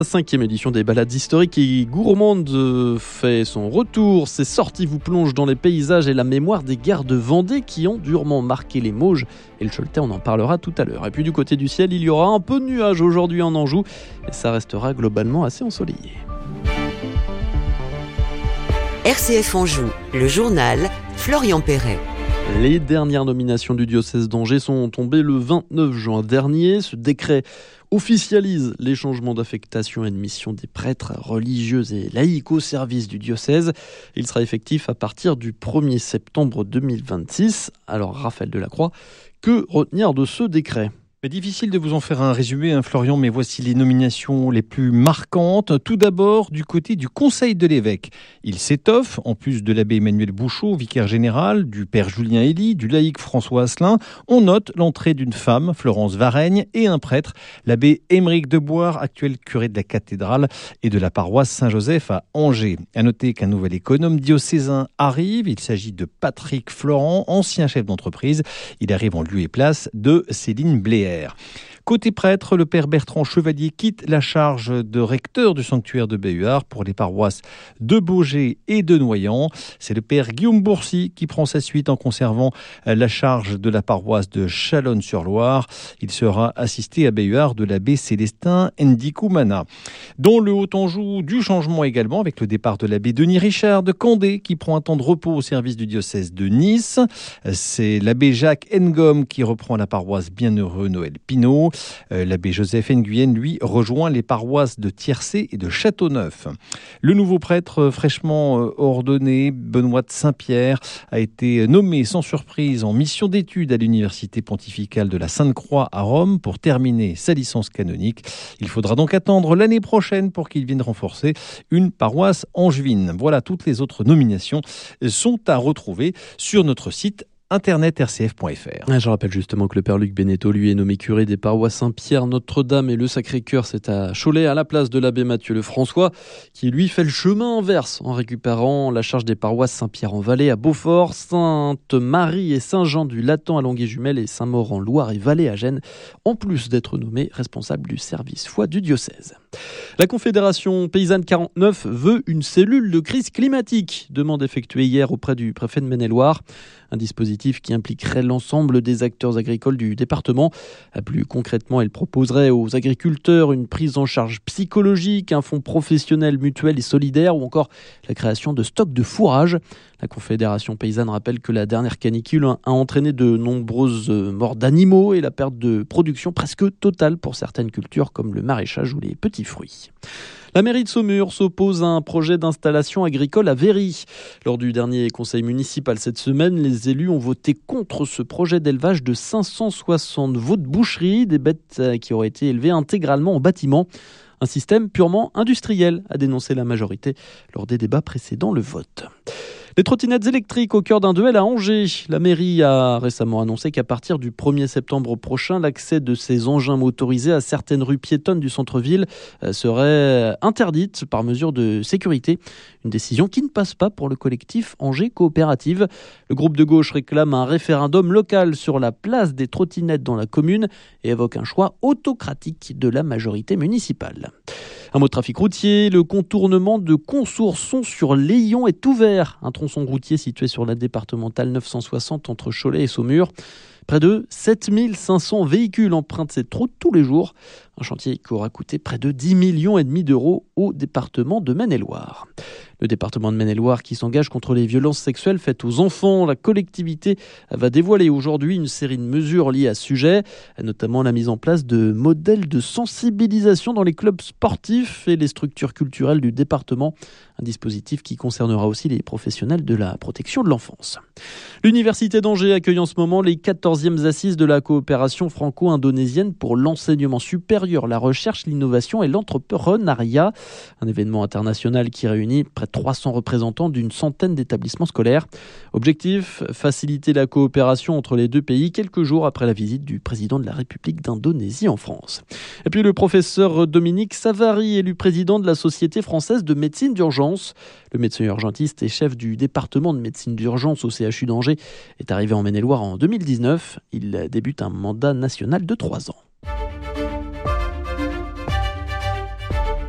La 5e édition des balades historiques et gourmandes fait son retour. Ces sorties vous plongent dans les paysages et la mémoire des gares de Vendée qui ont durement marqué les Mauges et le Choletais, on en parlera tout à l'heure. Et puis du côté du ciel, il y aura un peu de nuages aujourd'hui en Anjou et ça restera globalement assez ensoleillé. RCF Anjou, le journal Florian Perret. Les dernières nominations du diocèse d'Angers sont tombées le 29 juin dernier. Ce décret officialise les changements d'affectation et de mission des prêtres, religieux et laïcs au service du diocèse. Il sera effectif à partir du 1er septembre 2026. Alors Raphaël Delacroix, que retenir de ce décret ? Difficile de vous en faire un résumé, Florian, mais voici les nominations les plus marquantes. Tout d'abord, du côté du Conseil de l'évêque. Il s'étoffe, en plus de l'abbé Emmanuel Bouchot, vicaire général, du père Julien Elie, du laïc François Asselin. On note l'entrée d'une femme, Florence Varègne, et un prêtre, l'abbé Émeric Deboire, actuel curé de la cathédrale et de la paroisse Saint-Joseph à Angers. À noter qu'un nouvel économe diocésain arrive. Il s'agit de Patrick Florent, ancien chef d'entreprise. Il arrive en lieu et place de Céline Bléher. Côté prêtre, le père Bertrand Chevalier quitte la charge de recteur du sanctuaire de Béhuard pour les paroisses de Baugé et de Noyant. C'est le père Guillaume Bourcy qui prend sa suite en conservant la charge de la paroisse de Chalonne-sur-Loire. Il sera assisté à Béhuard de l'abbé Célestin Ndikoumana. Dans le Haut-Anjou, du changement également avec le départ de l'abbé Denis Richard de Candé qui prend un temps de repos au service du diocèse de Nice. C'est l'abbé Jacques Ngom qui reprend la paroisse Bienheureux Noël Pinault. L'abbé Joseph Nguyen, lui, rejoint les paroisses de Tiercé et de Châteauneuf. Le nouveau prêtre fraîchement ordonné, Benoît de Saint-Pierre, a été nommé sans surprise en mission d'études à l'université pontificale de la Sainte-Croix à Rome pour terminer sa licence canonique. Il faudra donc attendre l'année prochaine pour qu'il vienne renforcer une paroisse angevine. Voilà, toutes les autres nominations sont à retrouver sur notre site internet rcf.fr. Je rappelle justement que le père Luc Beneteau, lui, est nommé curé des paroisses Saint-Pierre, Notre-Dame et le Sacré-Cœur. C'est à Cholet, à la place de l'abbé Mathieu Lefrançois, qui lui fait le chemin inverse en récupérant la charge des paroisses Saint-Pierre-en-Vallée à Beaufort, Sainte-Marie et Saint-Jean du Latan à Longué-Jumelles et Saint-Maur en Loire et Vallée à Gênes, en plus d'être nommé responsable du service foi du diocèse. La Confédération Paysanne 49 veut une cellule de crise climatique, demande effectuée hier auprès du préfet de Maine-et-Loire. Un dispositif qui impliquerait l'ensemble des acteurs agricoles du département. Plus concrètement, elle proposerait aux agriculteurs une prise en charge psychologique, un fonds professionnel mutuel et solidaire ou encore la création de stocks de fourrage. La Confédération Paysanne rappelle que la dernière canicule a entraîné de nombreuses morts d'animaux et la perte de production presque totale pour certaines cultures comme le maraîchage ou les petits fruits. La mairie de Saumur s'oppose à un projet d'installation agricole à Véry. Lors du dernier conseil municipal cette semaine, les élus ont voté contre ce projet d'élevage de 560 veaux de boucherie, des bêtes qui auraient été élevées intégralement au bâtiment. Un système purement industriel, a dénoncé la majorité lors des débats précédant le vote. Les trottinettes électriques au cœur d'un duel à Angers. La mairie a récemment annoncé qu'à partir du 1er septembre prochain, l'accès de ces engins motorisés à certaines rues piétonnes du centre-ville serait interdite par mesure de sécurité. Une décision qui ne passe pas pour le collectif Angers Coopérative. Le groupe de gauche réclame un référendum local sur la place des trottinettes dans la commune et évoque un choix autocratique de la majorité municipale. Un mot de trafic routier, le contournement de Consourçon sur Léon est ouvert. Un tronçon routier situé sur la départementale 960 entre Cholet et Saumur. Près de 7500 véhicules empruntent cette route tous les jours. Un chantier qui aura coûté près de 10,5 millions d'euros au département de Maine-et-Loire. Le département de Maine-et-Loire qui s'engage contre les violences sexuelles faites aux enfants. La collectivité va dévoiler aujourd'hui une série de mesures liées à ce sujet, notamment la mise en place de modèles de sensibilisation dans les clubs sportifs et les structures culturelles du département. Un dispositif qui concernera aussi les professionnels de la protection de l'enfance. L'Université d'Angers accueille en ce moment les 14e assises de la coopération franco-indonésienne pour l'enseignement supérieur, la recherche, l'innovation et l'entrepreneuriat. Un événement international qui réunit près de 300 représentants d'une centaine d'établissements scolaires. Objectif, faciliter la coopération entre les deux pays quelques jours après la visite du président de la République d'Indonésie en France. Et puis le professeur Dominique Savary, élu président de la Société française de médecine d'urgence. Le médecin urgentiste et chef du département de médecine d'urgence au CHU d'Angers est arrivé en Maine-et-Loire en 2019. Il débute un mandat national de 3 ans.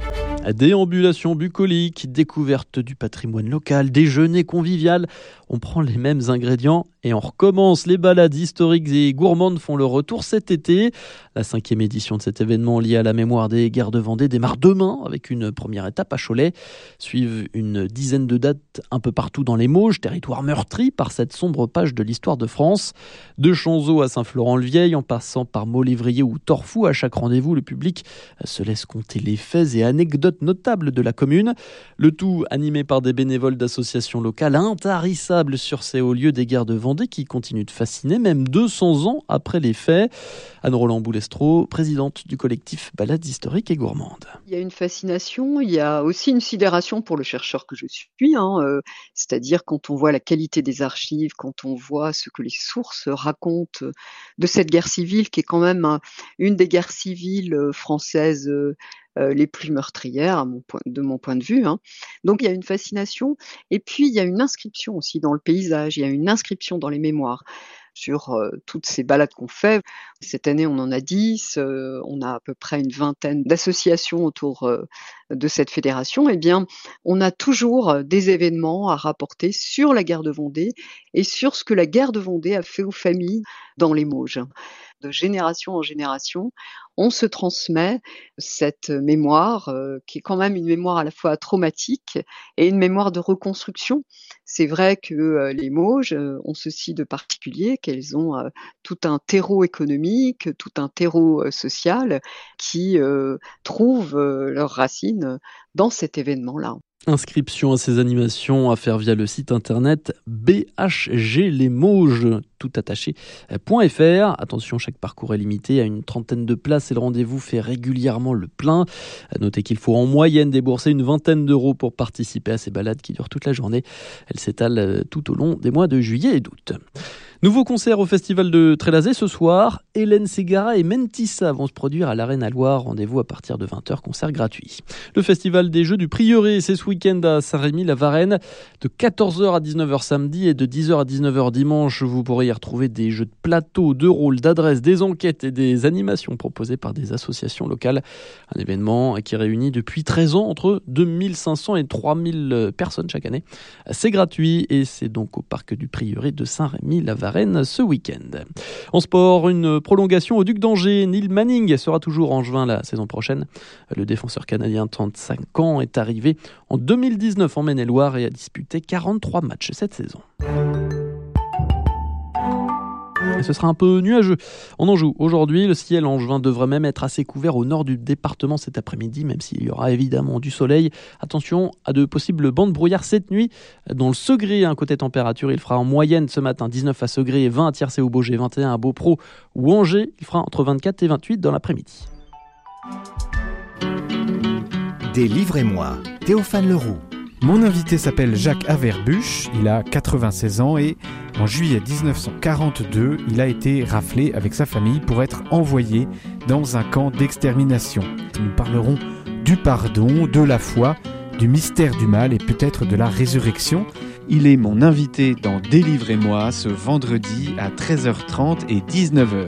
Déambulation bucolique, découverte du patrimoine local, déjeuner convivial. On prend les mêmes ingrédients et on recommence. Les balades historiques et gourmandes font leur retour cet été. La 5e édition de cet événement lié à la mémoire des guerres de Vendée démarre demain avec une première étape à Cholet. Suivent une dizaine de dates un peu partout dans les Mauges, territoire meurtri par cette sombre page de l'histoire de France. De Chanzeau à Saint-Florent-le-Vieil, en passant par Maulévrier ou Torfou, à chaque rendez-vous, le public se laisse compter les faits et anecdotes notables de la commune. Le tout animé par des bénévoles d'associations locales intarissables sur ces hauts lieux des guerres de Vendée qui continuent de fasciner même 200 ans après les faits. Anne-Roland Boulestro, présidente du collectif Balades historiques et gourmandes. Il y a une fascination, il y a aussi une sidération pour le chercheur que je suis, c'est-à-dire quand on voit la qualité des archives, quand on voit ce que les sources racontent de cette guerre civile qui est quand même une des guerres civiles françaises les plus meurtrières de mon point de vue. Donc il y a une fascination et puis il y a une inscription aussi dans le paysage, il y a une inscription dans les mémoires sur toutes ces balades qu'on fait. Cette année, on en a 10, on a à peu près une vingtaine d'associations autour de cette fédération. Eh bien, on a toujours des événements à rapporter sur la guerre de Vendée et sur ce que la guerre de Vendée a fait aux familles dans les Mauges. De génération en génération, on se transmet cette mémoire qui est quand même une mémoire à la fois traumatique et une mémoire de reconstruction. C'est vrai que les Mauges ont ceci de particulier, qu'elles ont tout un terreau économique, tout un terreau social qui trouve leurs racines dans cet événement-là. Inscription à ces animations à faire via le site internet bhglesmauges.fr. Attention, chaque parcours est limité à une trentaine de places et le rendez-vous fait régulièrement le plein. Notez qu'il faut en moyenne débourser une vingtaine d'euros pour participer à ces balades qui durent toute la journée. Elles s'étalent tout au long des mois de juillet et d'août. Nouveau concert au festival de Trélazé ce soir. Hélène Ségara et Mentissa vont se produire à l'Arène à Loire. Rendez-vous à partir de 20h, concert gratuit. Le festival des Jeux du Prieuré, c'est ce week-end à Saint-Rémy-la-Varenne. De 14h à 19h samedi et de 10h à 19h dimanche, vous pourrez y retrouver des jeux de plateau, de rôle, d'adresse, des enquêtes et des animations proposées par des associations locales. Un événement qui réunit depuis 13 ans entre 2500 et 3000 personnes chaque année. C'est gratuit et c'est donc au parc du Prieuré de Saint-Rémy-la-Varenne ce week-end. En sport, une prolongation au Duc d'Angers. Neil Manning sera toujours en juin la saison prochaine. Le défenseur canadien de 35 ans est arrivé en 2019 en Maine-et-Loire et a disputé 43 matchs cette saison. Et ce sera un peu nuageux en Anjou. Aujourd'hui, le ciel angevin devrait même être assez couvert au nord du département cet après-midi, même s'il y aura évidemment du soleil. Attention à de possibles bancs de brouillard cette nuit. Dans le Segré, côté température, il fera en moyenne ce matin 19 à Segré et 20 à Tiercé au Beaugé, 21 à Beaupro ou Angers. Il fera entre 24 et 28 dans l'après-midi. Délivrez-moi, Théophane Leroux. Mon invité s'appelle Jacques Averbuch, il a 96 ans et en juillet 1942, il a été raflé avec sa famille pour être envoyé dans un camp d'extermination. Nous parlerons du pardon, de la foi, du mystère du mal et peut-être de la résurrection. Il est mon invité dans Délivrez-moi ce vendredi à 13h30 et 19h.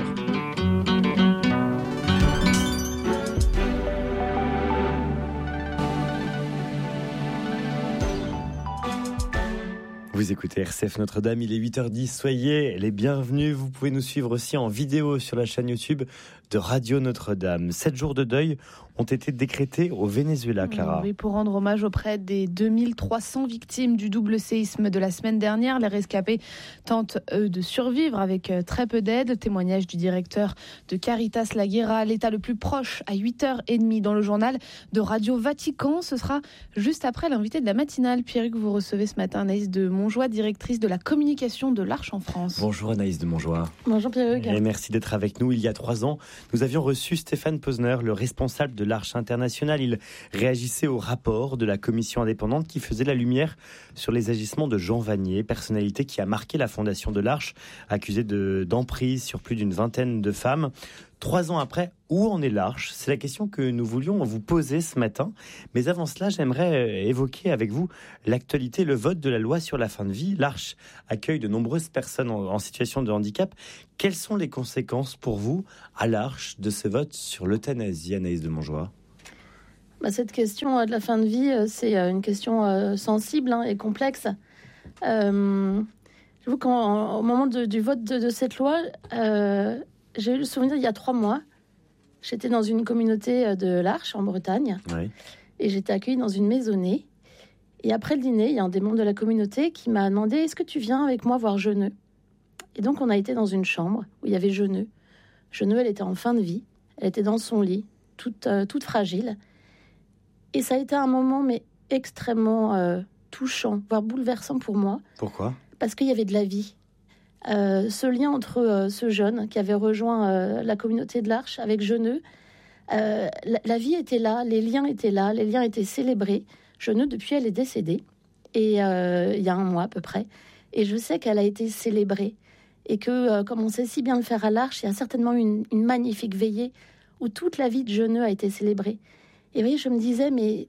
Vous écoutez RCF Notre-Dame, il est 8h10, soyez les bienvenus. Vous pouvez nous suivre aussi en vidéo sur la chaîne YouTube de Radio Notre-Dame. 7 jours de deuil ont été décrétés au Venezuela, Clara. Oui, pour rendre hommage auprès des 2300 victimes du double séisme de la semaine dernière. Les rescapés tentent, eux, de survivre avec très peu d'aide. Témoignage du directeur de Caritas La Guerra, l'état le plus proche, à 8h30 dans le journal de Radio Vatican. Ce sera juste après l'invité de la matinale. Pierre-Hugues, vous recevez ce matin Anaïs de Montjoie, directrice de la communication de l'Arche en France. Bonjour Anaïs de Montjoie. Bonjour Pierre-Hugues. Et merci d'être avec nous. Il y a 3 ans, nous avions reçu Stéphane Posner, le responsable de l'Arche internationale. Il réagissait au rapport de la commission indépendante qui faisait la lumière sur les agissements de Jean Vanier, personnalité qui a marqué la fondation de l'Arche, accusé d'emprise sur plus d'une vingtaine de femmes. 3 ans après, où en est l'Arche ? C'est la question que nous voulions vous poser ce matin. Mais avant cela, j'aimerais évoquer avec vous l'actualité, le vote de la loi sur la fin de vie. L'Arche accueille de nombreuses personnes en situation de handicap. Quelles sont les conséquences pour vous, à l'Arche, de ce vote sur l'euthanasie, Anaïs de Montjoie ? Cette question de la fin de vie, c'est une question sensible et complexe. J'avoue qu'au moment du vote de cette loi, j'ai eu le souvenir il y a 3 mois. J'étais dans une communauté de l'Arche en Bretagne et j'étais accueillie dans une maisonnée. Et après le dîner, il y a un des membres de la communauté qui m'a demandé « Est-ce que tu viens avec moi voir Jeuneux ?» Et donc on a été dans une chambre où il y avait Jeuneux. Jeuneux, elle était en fin de vie, elle était dans son lit, toute fragile. Et ça a été un moment mais extrêmement touchant, voire bouleversant pour moi. Pourquoi ? Parce qu'il y avait de la vie. Ce lien entre ce jeune qui avait rejoint la communauté de l'Arche avec Jeuneux, la vie était là, les liens étaient là, les liens étaient célébrés. Jeuneux, depuis, elle est décédée, et il y a 1 mois à peu près. Et je sais qu'elle a été célébrée, et que, comme on sait si bien le faire à l'Arche, il y a certainement une magnifique veillée où toute la vie de Jeuneux a été célébrée. Et vous voyez, je me disais, mais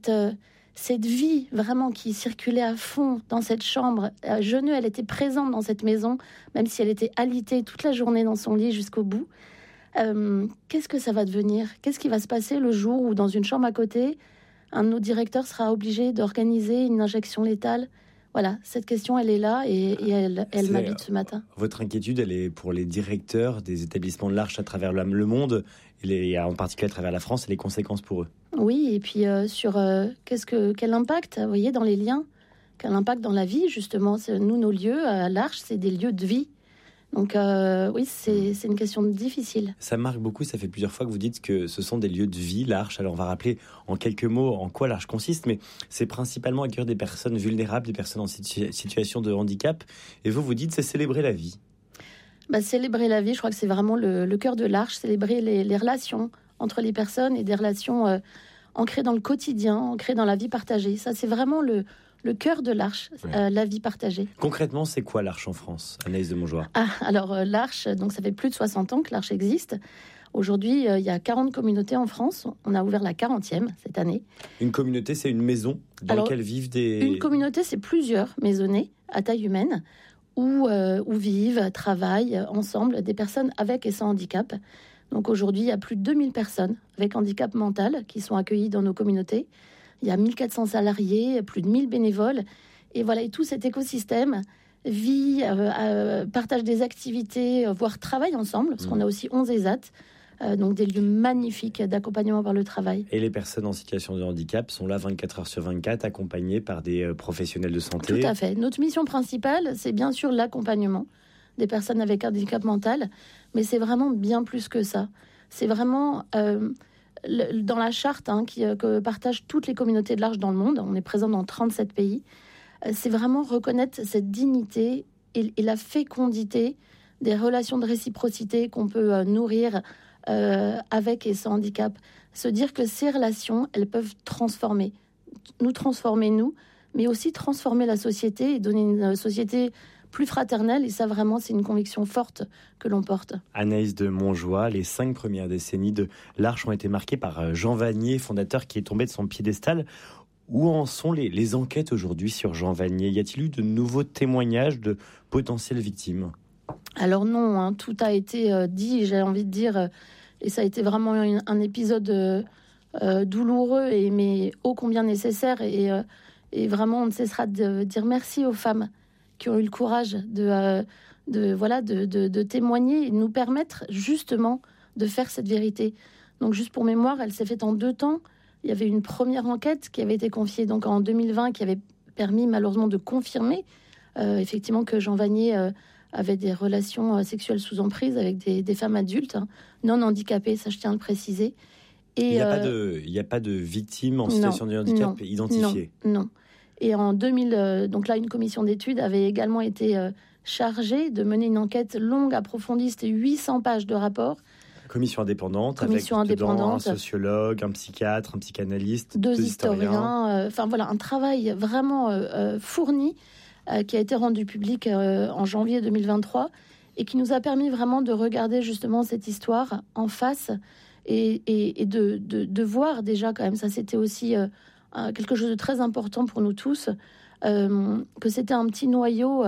cette vie vraiment qui circulait à fond dans cette chambre, Jeuneux, elle était présente dans cette maison, même si elle était alitée toute la journée dans son lit jusqu'au bout. Qu'est-ce que ça va devenir ? Qu'est-ce qui va se passer le jour où, dans une chambre à côté, un de nos directeurs sera obligé d'organiser une injection létale ? Voilà, cette question, elle est là et elle m'habite ce matin. Votre inquiétude, elle est pour les directeurs des établissements de l'Arche à travers le monde, et en particulier à travers la France, et les conséquences pour eux. Oui, et puis sur quel impact, vous voyez, dans les liens, quel impact dans la vie, justement. Nous, nos lieux à l'Arche, c'est des lieux de vie. Donc oui, c'est une question difficile. Ça marque beaucoup, ça fait plusieurs fois que vous dites que ce sont des lieux de vie, l'Arche. Alors on va rappeler en quelques mots en quoi l'Arche consiste, mais c'est principalement accueillir des personnes vulnérables, des personnes en situation de handicap. Et vous dites, c'est célébrer la vie. Célébrer la vie, je crois que c'est vraiment le cœur de l'Arche, célébrer les relations entre les personnes et des relations ancrées dans le quotidien, ancrées dans la vie partagée. Ça, c'est vraiment le cœur de l'Arche, la vie partagée. Concrètement, c'est quoi l'Arche en France, Anaïs de Montjoie ? Alors l'Arche, donc ça fait plus de 60 ans que l'Arche existe. Aujourd'hui, il y a 40 communautés en France. On a ouvert la 40e cette année. Une communauté, c'est une maison dans laquelle vivent des... Une communauté, c'est plusieurs maisonnées à taille humaine où vivent, travaillent ensemble des personnes avec et sans handicap. Donc aujourd'hui, il y a plus de 2000 personnes avec handicap mental qui sont accueillies dans nos communautés. Il y a 1400 salariés, plus de 1000 bénévoles. Et voilà, et tout cet écosystème vit, partage des activités, voire travaille ensemble, parce qu'on a aussi 11 ESAT, donc des lieux magnifiques d'accompagnement par le travail. Et les personnes en situation de handicap sont là 24 heures sur 24, accompagnées par des professionnels de santé. Tout à fait. Notre mission principale, c'est bien sûr l'accompagnement des personnes avec handicap mental, mais c'est vraiment bien plus que ça. C'est vraiment... dans la charte que partagent toutes les communautés de l'Arche dans le monde, on est présent dans 37 pays, c'est vraiment reconnaître cette dignité et la fécondité des relations de réciprocité qu'on peut nourrir avec et sans handicap. Se dire que ces relations, elles peuvent transformer, nous, mais aussi transformer la société et donner une société plus fraternelle, et ça vraiment c'est une conviction forte que l'on porte. Anaïs de Montjoie, les 5 premières décennies de l'Arche ont été marquées par Jean Vanier, fondateur qui est tombé de son piédestal. Où en sont les enquêtes aujourd'hui sur Jean Vanier ? Y a-t-il eu de nouveaux témoignages de potentielles victimes ? Alors non, tout a été dit, j'ai envie de dire, et ça a été vraiment un épisode douloureux mais ô combien nécessaire, et vraiment on ne cessera de dire merci aux femmes qui ont eu le courage de témoigner et de nous permettre justement de faire cette vérité. Donc juste pour mémoire, elle s'est faite en 2 temps. Il y avait une première enquête qui avait été confiée donc en 2020, qui avait permis malheureusement de confirmer effectivement que Jean Vanier avait des relations sexuelles sous emprise avec des femmes adultes, non handicapées, ça je tiens à le préciser. Et il n'y a pas de victimes en situation de handicap identifiées. Non. Et en 2000, donc là, une commission d'études avait également été chargée de mener une enquête longue, approfondie. C'était 800 pages de rapport. Commission indépendante, avec dedans un sociologue, un psychiatre, un psychanalyste, 2 historiens. Un travail vraiment fourni qui a été rendu public en janvier 2023 et qui nous a permis vraiment de regarder justement cette histoire en face et de voir déjà quand même, ça c'était aussi... quelque chose de très important pour nous tous, que c'était un petit noyau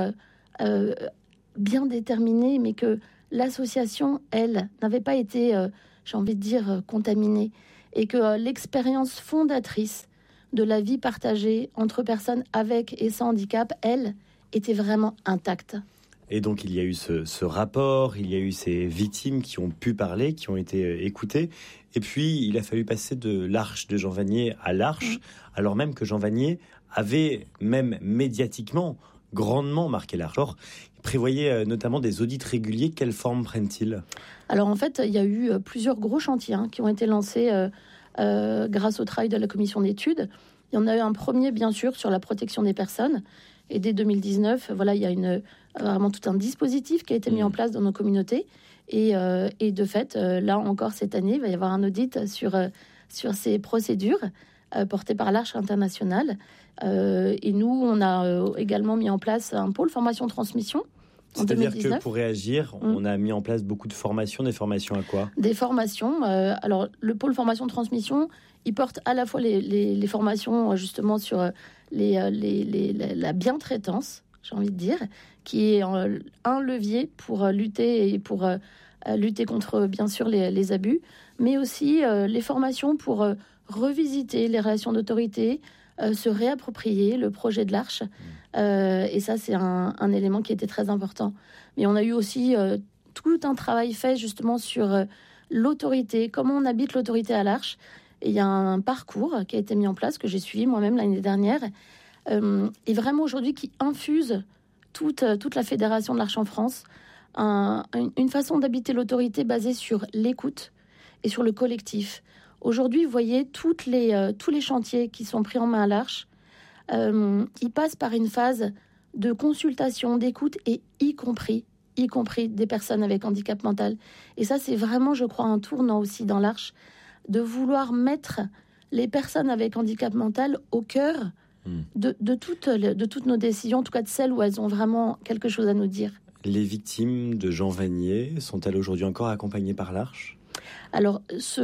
bien déterminé, mais que l'association, elle, n'avait pas été, j'ai envie de dire, contaminée. et que l'expérience fondatrice de la vie partagée entre personnes avec et sans handicap, elle, était vraiment intacte. Et donc il y a eu ce rapport, il y a eu ces victimes qui ont pu parler, qui ont été écoutées. Et puis il a fallu passer de l'Arche de Jean Vanier à l'Arche, alors même que Jean Vanier avait même médiatiquement grandement marqué l'Arche. Alors, il prévoyait notamment des audits réguliers. Quelle forme prennent-ils ? Alors en fait, il y a eu plusieurs gros chantiers qui ont été lancés grâce au travail de la commission d'études. Il y en a eu un premier, bien sûr, sur la protection des personnes. Et dès 2019, voilà, il y a vraiment tout un dispositif qui a été mis en place dans nos communautés. Et de fait, là encore, cette année, il va y avoir un audit sur ces procédures portées par l'Arche internationale. Et nous, on a également mis en place un pôle formation-transmission. C'est-à-dire que pour réagir, on a mis en place beaucoup de formations. Des formations à quoi ? Des formations. Alors, le pôle formation-transmission, il porte à la fois les formations justement sur la bientraitance, j'ai envie de dire, qui est un levier pour lutter contre, bien sûr, les abus, mais aussi les formations pour revisiter les relations d'autorité, se réapproprier le projet de l'Arche. Et ça, c'est un élément qui était très important. Mais on a eu aussi tout un travail fait justement sur l'autorité, comment on habite l'autorité à l'Arche. Et il y a un parcours qui a été mis en place, que j'ai suivi moi-même l'année dernière, et vraiment aujourd'hui qui infuse toute la fédération de l'Arche en France, une façon d'habiter l'autorité basée sur l'écoute et sur le collectif. Aujourd'hui, vous voyez, tous les chantiers qui sont pris en main à l'Arche, ils passent par une phase de consultation, d'écoute, et y compris des personnes avec handicap mental. Et ça, c'est vraiment, je crois, un tournant aussi dans l'Arche, de vouloir mettre les personnes avec handicap mental au cœur de toutes nos décisions, en tout cas de celles où elles ont vraiment quelque chose à nous dire. Les victimes de Jean Vanier sont-elles aujourd'hui encore accompagnées par l'Arche ? Alors,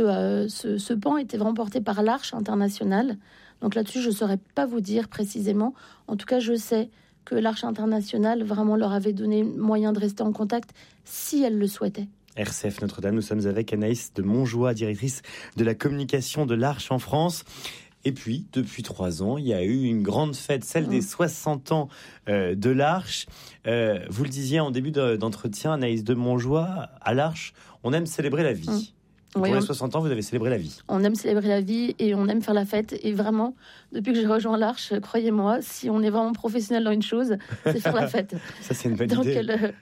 ce pan était vraiment porté par l'Arche internationale. Donc là-dessus, je ne saurais pas vous dire précisément. En tout cas, je sais que l'Arche internationale vraiment leur avait donné moyen de rester en contact si elles le souhaitaient. RCF Notre-Dame, nous sommes avec Anaïs de Montjoie, directrice de la communication de l'Arche en France. Et puis, depuis 3 ans, il y a eu une grande fête, celle des 60 ans de l'Arche. Vous le disiez en début d'entretien, Anaïs de Montjoie, à l'Arche, on aime célébrer la vie. Pour les 60 ans, vous avez célébré la vie. On aime célébrer la vie et on aime faire la fête. Et vraiment, depuis que j'ai rejoint l'Arche, croyez-moi, si on est vraiment professionnel dans une chose, c'est faire la fête. Ça, c'est une bonne idée.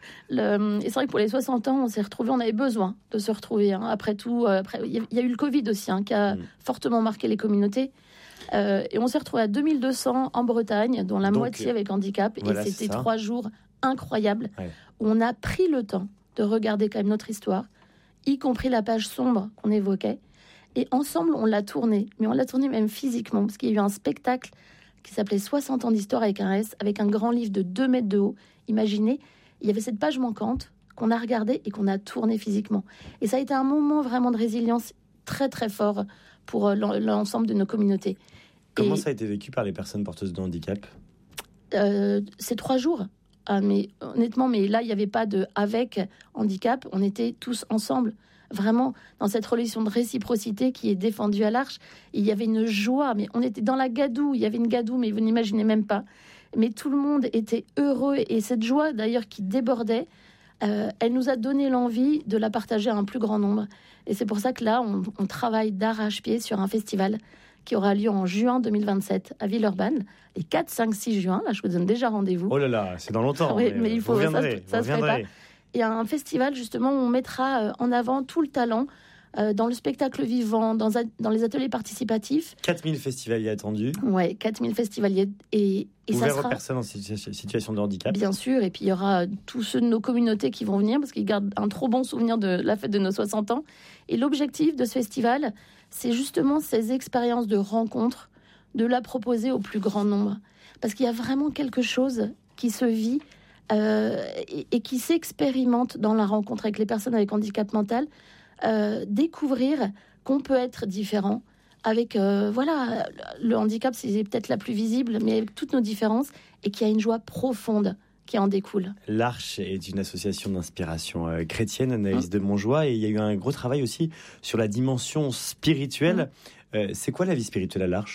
Et c'est vrai que pour les 60 ans, on s'est retrouvés, on avait besoin de se retrouver. Après tout, il y a eu le Covid aussi, qui a fortement marqué les communautés. Et on s'est retrouvés à 2200 en Bretagne, dont la moitié avec handicap. Voilà, et c'était 3 jours incroyables où on a pris le temps de regarder quand même notre histoire, y compris la page sombre qu'on évoquait. Et ensemble, on l'a tourné. Mais on l'a tourné même physiquement, parce qu'il y a eu un spectacle qui s'appelait 60 ans d'histoire avec un S, avec un grand livre de 2 mètres de haut. Imaginez, il y avait cette page manquante qu'on a regardée et qu'on a tournée physiquement. Et ça a été un moment vraiment de résilience très très fort pour l'ensemble de nos communautés. Comment ça a été vécu par les personnes porteuses de handicap ? Ces 3 jours. Mais honnêtement, là, il n'y avait pas de avec handicap. On était tous ensemble, vraiment, dans cette relation de réciprocité qui est défendue à l'Arche. Il y avait une joie, mais on était dans la gadoue. Il y avait une gadoue, mais vous n'imaginez même pas. Mais tout le monde était heureux. Et cette joie, d'ailleurs, qui débordait, elle nous a donné l'envie de la partager à un plus grand nombre. Et c'est pour ça que là, on travaille d'arrache-pied sur un festival qui aura lieu en juin 2027 à Villeurbanne, les 4, 5, 6 juin. Là, je vous donne déjà rendez-vous. Oh là là, c'est dans longtemps. Oui, mais il faut, ça se prépare. Et il y a un festival, justement, où on mettra en avant tout le talent dans le spectacle vivant, dans les ateliers participatifs. 4000 festivaliers attendus. Oui, 4000 festivaliers. Et ouvert ça sera aux personnes en situation de handicap. Bien sûr, et puis il y aura tous ceux de nos communautés qui vont venir, parce qu'ils gardent un trop bon souvenir de la fête de nos 60 ans. Et l'objectif de ce festival, c'est justement ces expériences de rencontre, de la proposer au plus grand nombre. Parce qu'il y a vraiment quelque chose qui se vit et qui s'expérimente dans la rencontre avec les personnes avec handicap mental. Découvrir qu'on peut être différent avec, le handicap, c'est peut-être la plus visible, mais avec toutes nos différences, et qu'il y a une joie profonde qui en découle. L'Arche est une association d'inspiration chrétienne, Anaïs de Montjoie, et il y a eu un gros travail aussi sur la dimension spirituelle. C'est quoi la vie spirituelle à l'Arche ?